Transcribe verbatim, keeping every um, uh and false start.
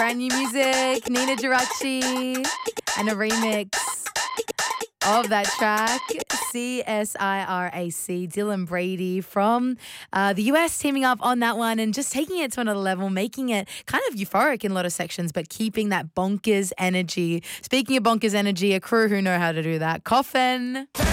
brand new music, Nina Geraci, and a remix of that track, C S I R A C, Dylan Brady from uh, the U S teaming up on that one and just taking it to another level, making it kind of euphoric in a lot of sections, but keeping that bonkers energy. Speaking of bonkers energy, a crew who know how to do that, Coffin.